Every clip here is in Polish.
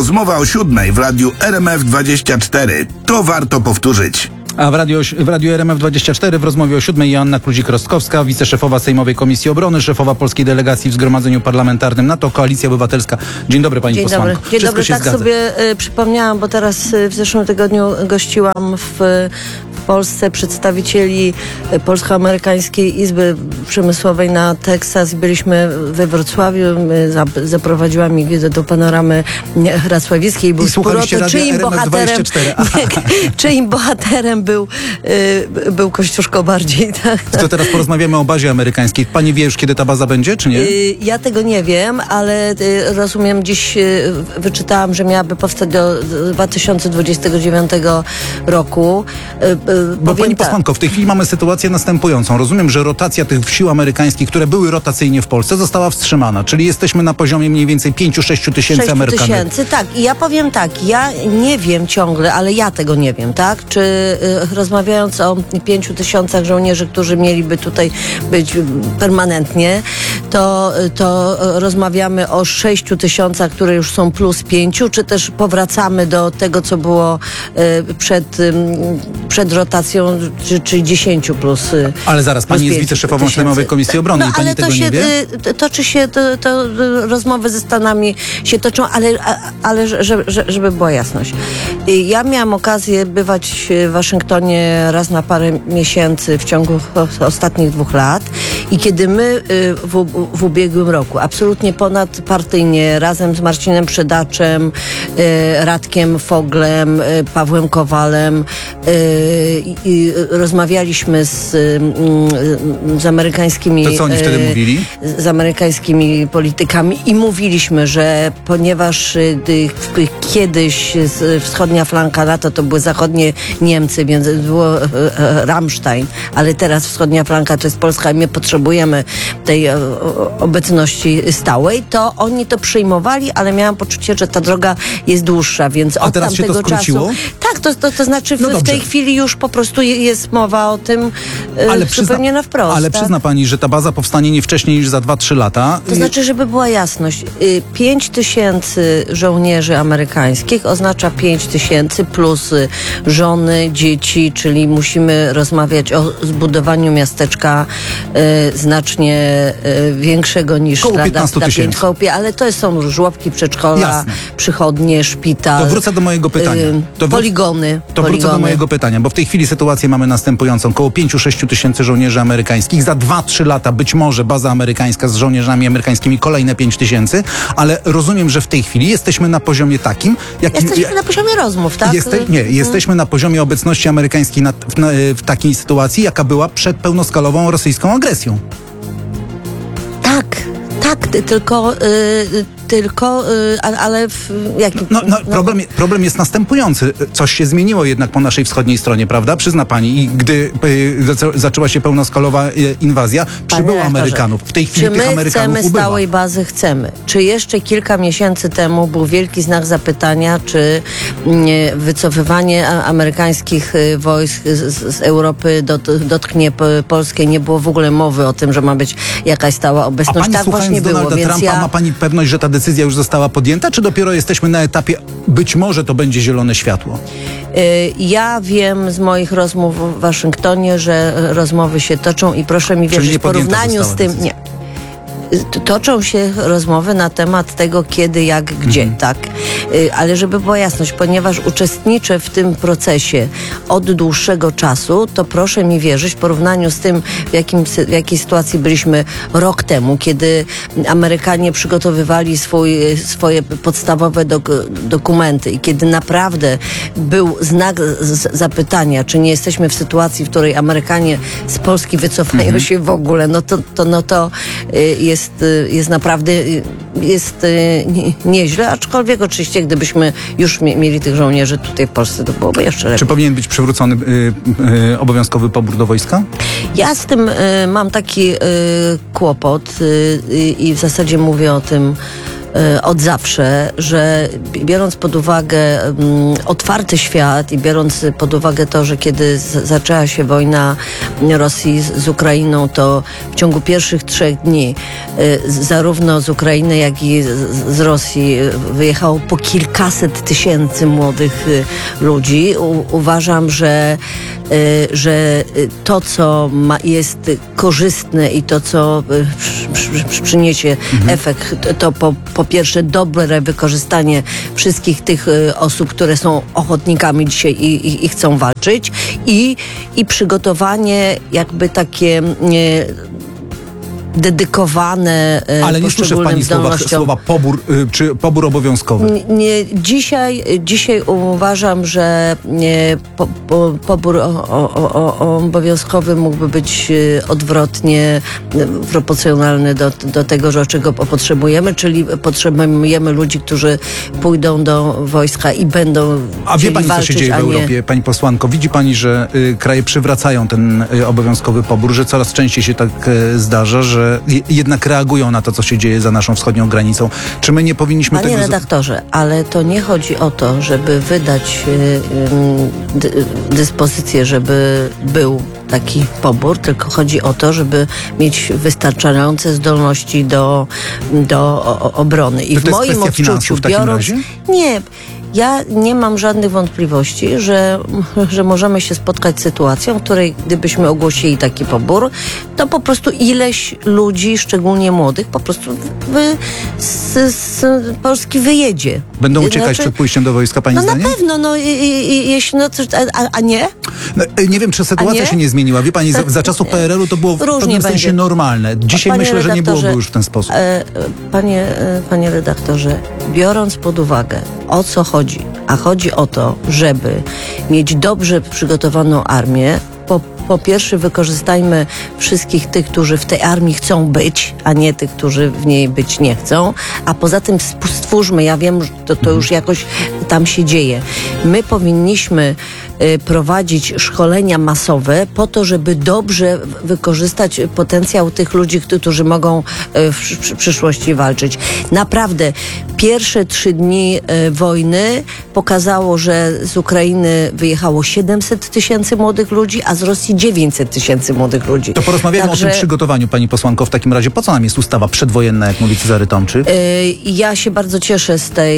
Rozmowa o 7 w radiu RMF24. To warto powtórzyć. A w radiu RMF24 w rozmowie o 7 Joanna Kluzik-Rostkowska, wiceszefowa Sejmowej Komisji Obrony, szefowa polskiej delegacji w Zgromadzeniu Parlamentarnym NATO, Koalicja Obywatelska. Dzień dobry, pani posłanko. Dzień dobry, tak sobie przypomniałam, bo teraz w zeszłym tygodniu gościłam w Polsce przedstawicieli Polsko-Amerykańskiej Izby Przemysłowej na Teksas. Byliśmy we Wrocławiu, zaprowadziłam ich do panoramy Racławickiej. Był spór o to, czyim bohaterem był Kościuszko bardziej. Tak? To teraz porozmawiamy o bazie amerykańskiej. Pani wie już, kiedy ta baza będzie, czy nie? Ja tego nie wiem, ale rozumiem, dziś wyczytałam, że miałaby powstać do 2029 roku. Bo pani posłanko, w tej chwili mamy sytuację następującą. Rozumiem, że rotacja tych sił amerykańskich, które były rotacyjnie w Polsce, została wstrzymana. Czyli jesteśmy na poziomie mniej więcej 5-6 tysięcy Amerykanów. 6 tysięcy, tak. I ja powiem tak, ja nie wiem ciągle, ale ja tego nie wiem, tak? Czy rozmawiając o 5 tysiącach żołnierzy, którzy mieliby tutaj być permanentnie, to rozmawiamy o 6 tysiącach, które już są plus 5, czy też powracamy do tego, co było przed rotacją, czy 10 plus. Ale zaraz, pani jest wiceszefową Sejmowej Komisji Obrony i pani tego nie wie? Toczy się, to rozmowy ze Stanami się toczą, ale żeby była jasność. Ja miałam okazję bywać w Waszyngtonie raz na parę miesięcy w ciągu ostatnich 2 lat i kiedy my w ubiegłym roku absolutnie ponadpartyjnie razem z Marcinem Przydaczem, Radkiem Foglem, Pawłem Kowalem i rozmawialiśmy z amerykańskimi... To co oni wtedy mówili? Z amerykańskimi politykami i mówiliśmy, że ponieważ kiedyś wschodnia flanka NATO to były zachodnie Niemcy, więc było Rammstein, ale teraz wschodnia flanka to jest Polska i my potrzebujemy tej obecności stałej, to oni to przyjmowali, ale miałam poczucie, że ta droga jest dłuższa, więc od teraz się to skróciło? czasu... Tak, to znaczy w tej chwili już po prostu jest mowa o tym zupełnie na wprost. Ale przyzna pani, że ta baza powstanie nie wcześniej niż za 2-3 lata. To znaczy, żeby była jasność, 5 tysięcy żołnierzy amerykańskich oznacza 5 tysięcy plus żony, dzieci, czyli musimy rozmawiać o zbudowaniu miasteczka znacznie większego niż koło 15 tysięcy. Ale to są żłobki, przedszkola, jasne, przychodnie, szpital. To wrócę do mojego pytania. Poligony. Wrócę do mojego pytania, bo w tej chwili sytuację mamy następującą. Koło 5-6 tysięcy żołnierzy amerykańskich. Za 2-3 lata być może baza amerykańska z żołnierzami amerykańskimi kolejne 5 tysięcy, ale rozumiem, że w tej chwili jesteśmy na poziomie takim... Jesteśmy na poziomie rozmów, tak? Jesteśmy na poziomie obecności amerykańskiej w takiej sytuacji, jaka była przed pełnoskalową rosyjską agresją. Tak, ale w jakim... Problem jest następujący. Coś się zmieniło jednak po naszej wschodniej stronie, prawda? Przyzna pani. I gdy zaczęła się pełnoskalowa inwazja, przybyło Amerykanów. W tej chwili tych Amerykanów chcemy ubywa. Stałej bazy? Chcemy. Czy jeszcze kilka miesięcy temu był wielki znak zapytania, czy wycofywanie amerykańskich wojsk z Europy dotknie Polskę? Nie było w ogóle mowy o tym, że ma być jakaś stała obecność. A pani, tak właśnie było. Donalda Trumpa, ma pani pewność, że ta decyzja już została podjęta, czy dopiero jesteśmy na etapie, być może to będzie zielone światło? Ja wiem z moich rozmów w Waszyngtonie, że rozmowy się toczą i proszę mi wierzyć, w porównaniu z tym... Decyzja. Nie. Toczą się rozmowy na temat tego, kiedy, jak, gdzie, tak? Ale żeby była jasność, ponieważ uczestniczę w tym procesie od dłuższego czasu, to proszę mi wierzyć, w porównaniu z tym, w jakiej sytuacji byliśmy rok temu, kiedy Amerykanie przygotowywali swoje podstawowe dokumenty i kiedy naprawdę był znak zapytania, czy nie jesteśmy w sytuacji, w której Amerykanie z Polski wycofają się w ogóle, no to jest naprawdę nieźle, aczkolwiek oczywiście gdybyśmy już mieli tych żołnierzy tutaj w Polsce, to byłoby jeszcze lepiej. Czy powinien być przywrócony obowiązkowy pobór do wojska? Ja z tym mam taki kłopot i w zasadzie mówię o tym od zawsze, że biorąc pod uwagę otwarty świat i biorąc pod uwagę to, że kiedy zaczęła się wojna Rosji z Ukrainą, to w ciągu pierwszych 3 dni zarówno z Ukrainy, jak i z Rosji wyjechało po kilkaset tysięcy młodych ludzi. Uważam, że to, co jest korzystne i to, co przyniesie efekt, to po pierwsze dobre wykorzystanie wszystkich tych osób, które są ochotnikami dzisiaj i chcą walczyć i przygotowanie jakby takie dedykowane ale nie słyszę w pani słowa pobór, czy pobór obowiązkowy. Dzisiaj uważam, że pobór obowiązkowy mógłby być odwrotnie proporcjonalny do tego, czego potrzebujemy, czyli potrzebujemy ludzi, którzy pójdą do wojska i będą A wie pani, walczyć, co się dzieje w Europie, pani posłanko? Widzi pani, że kraje przywracają ten obowiązkowy pobór, że coraz częściej się tak zdarza, że jednak reagują na to, co się dzieje za naszą wschodnią granicą. Czy my nie powinniśmy Panie tego... redaktorze, ale to nie chodzi o to, żeby wydać dyspozycję, żeby był taki pobór, tylko chodzi o to, żeby mieć wystarczające zdolności do obrony. I to w jest moim kwestia odczuciu, finansów w takim razie? Nie. Ja nie mam żadnych wątpliwości, że możemy się spotkać z sytuacją, w której gdybyśmy ogłosili taki pobór, to po prostu ileś ludzi, szczególnie młodych, po prostu z Polski wyjedzie. Będą uciekać przed pójściem do wojska, pani zdaniem? Na pewno, jeśli a nie? No, nie wiem, czy sytuacja się nie zmieniła. Wie pani, za czasów PRL-u to było w pewnym sensie normalne. Dzisiaj myślę, że nie byłoby już w ten sposób. Panie redaktorze, biorąc pod uwagę, o co chodzi, a chodzi o to, żeby mieć dobrze przygotowaną armię, po pierwsze wykorzystajmy wszystkich tych, którzy w tej armii chcą być, a nie tych, którzy w niej być nie chcą, a poza tym stwórzmy, ja wiem, że to już jakoś tam się dzieje. My powinniśmy prowadzić szkolenia masowe po to, żeby dobrze wykorzystać potencjał tych ludzi, którzy mogą w przyszłości walczyć. Naprawdę, pierwsze 3 dni wojny pokazało, że z Ukrainy wyjechało 700 tysięcy młodych ludzi, a z Rosji 900 tysięcy młodych ludzi. To porozmawiamy o tym przygotowaniu, pani posłanko, w takim razie. Po co nam jest ustawa przedwojenna, jak mówi Cezary Tomczyk? Ja się bardzo cieszę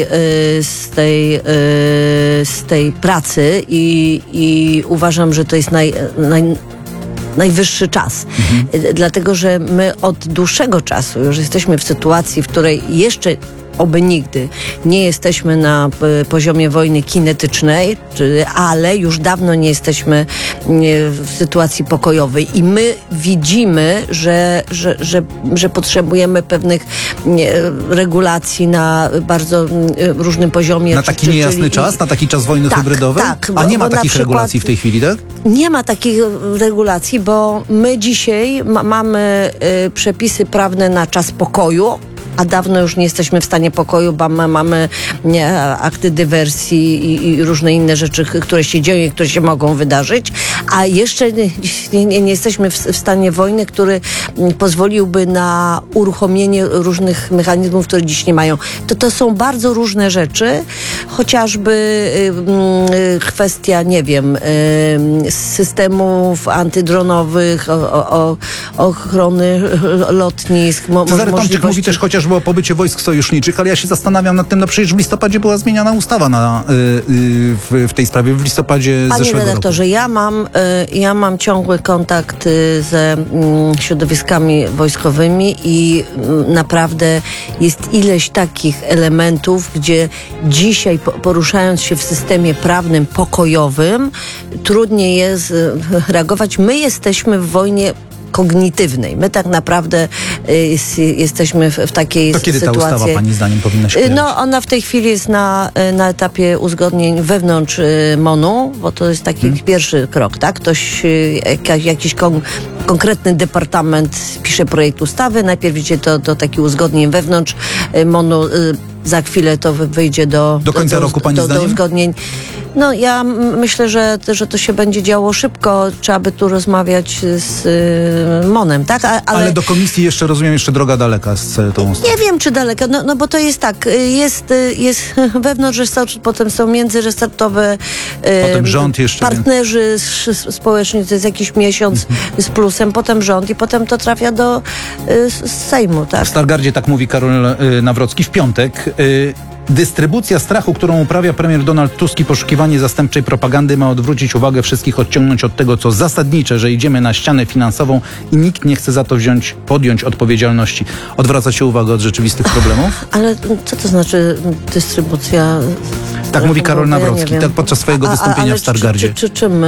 z tej pracy i uważam, że to jest najwyższy czas. Dlatego, że my od dłuższego czasu już jesteśmy w sytuacji, w której jeszcze oby nigdy nie jesteśmy na poziomie wojny kinetycznej, ale już dawno nie jesteśmy w sytuacji pokojowej i my widzimy, że potrzebujemy pewnych regulacji na bardzo różnym poziomie. Na taki niejasny czas? Na taki czas wojny hybrydowej? Tak. A nie ma takich regulacji w tej chwili, tak? Nie ma takich regulacji, bo my dzisiaj mamy przepisy prawne na czas pokoju, a dawno już nie jesteśmy w stanie pokoju, bo mamy akty dywersji i różne inne rzeczy, które się dzieją i które się mogą wydarzyć, a jeszcze nie jesteśmy w stanie wojny, który pozwoliłby na uruchomienie różnych mechanizmów, które dziś nie mają. To są bardzo różne rzeczy, chociażby kwestia, nie wiem, systemów antydronowych, ochrony lotnisk. Cezary Tomczyk mówi też chociażby o pobycie wojsk sojuszniczych, ale ja się zastanawiam nad tym, no przecież w listopadzie była zmieniana ustawa w tej sprawie, w listopadzie zeszłego roku. Panie redaktorze, ja mam ciągły kontakt ze środowiskami wojskowymi i naprawdę jest ileś takich elementów, gdzie dzisiaj poruszając się w systemie prawnym pokojowym, trudniej jest reagować. My jesteśmy w wojnie kognitywnej. My tak naprawdę jesteśmy w takiej sytuacji. To kiedy ta ustawa pani zdaniem powinna się pojawić? No ona w tej chwili jest na etapie uzgodnień wewnątrz MON-u, bo to jest taki pierwszy krok, tak? Ktoś, jakiś konkretny departament pisze projekt ustawy, najpierw idzie do takich uzgodnień wewnątrz MON-u, za chwilę to wyjdzie do końca roku, pani do zdaniem? uzgodnień. No ja myślę, że to się będzie działo szybko. Trzeba by tu rozmawiać z MON-em, tak? Ale do komisji jeszcze, rozumiem, jeszcze droga daleka z tą... Nie wiem, czy daleko, no bo to jest tak, jest wewnątrzresortowe, potem są międzyresortowe, Potem rząd jeszcze, partnerzy społeczni, to jest jakiś miesiąc z plusem, potem rząd i potem to trafia do Sejmu, tak? W Stargardzie tak mówi Karol Nawrocki w piątek. Dystrybucja strachu, którą uprawia premier Donald Tusk i poszukiwanie zastępczej propagandy ma odwrócić uwagę wszystkich, odciągnąć od tego, co zasadnicze, że idziemy na ścianę finansową i nikt nie chce za to podjąć odpowiedzialności. Odwraca się uwagę od rzeczywistych problemów? Ale co to znaczy dystrybucja? Tak mówi Karol Ja nie Nawrocki, wiem. tak podczas swojego wystąpienia Ale w Stargardzie. Czym